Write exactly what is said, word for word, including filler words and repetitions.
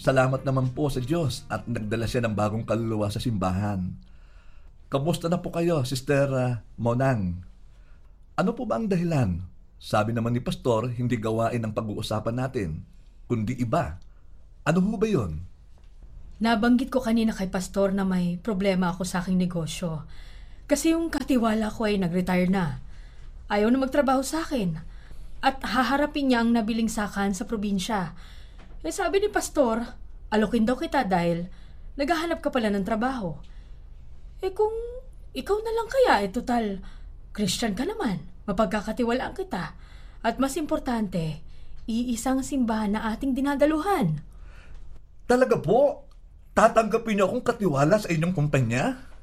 Salamat naman po sa Diyos at nagdala siya ng bagong kaluluwa sa simbahan. Kamusta na po kayo, Sister ah, Monang? Ano po ba ang dahilan? Sabi naman ni Pastor, hindi gawain ang pag-uusapan natin, kundi iba. Ano ho ba yun? Nabanggit ko kanina kay Pastor na may problema ako sa aking negosyo. Kasi yung katiwala ko ay nag-retire na. Ayaw na magtrabaho sa akin. At haharapin niya ang nabiling sakan sa probinsya. Eh sabi ni Pastor, alokin daw kita dahil naghahanap ka pala ng trabaho. Eh kung ikaw na lang kaya, eh total, Christian ka naman. Mapagkakatiwalaan kita. At mas importante, iisang simbahan na ating dinadaluhan. Talaga po? Tatanggapin niyo akong katiwala sa inyong kumpanya?